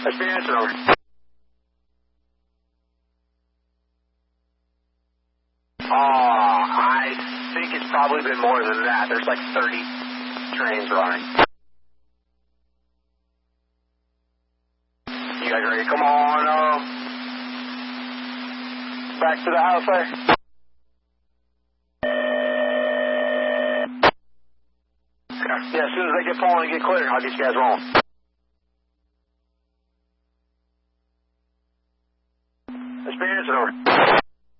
Experience over. I think it's probably been more than that. There's like 30 trains running. You guys ready? Come on, back to the house there. Yeah, as soon as they get pulling and get clear, I'll get you guys rolling.